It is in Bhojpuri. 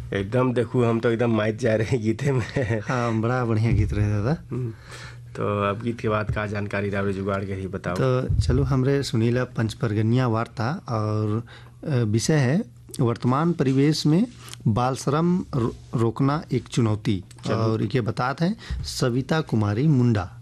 एकदम देखू हम तो एकदम माइत जा रहे गीते में। हाँ, बड़ा बढ़िया गीत रहे दादा। तो अब गीत के बाद का जानकारी रावरे जुगाड़ के ही बताओ। तो चलो हमरे सुनीला पंचपरगनिया वार्ता और विषय है वर्तमान परिवेश में बाल श्रम रोकना एक चुनौती, और ये बताते हैं सविता कुमारी मुंडा।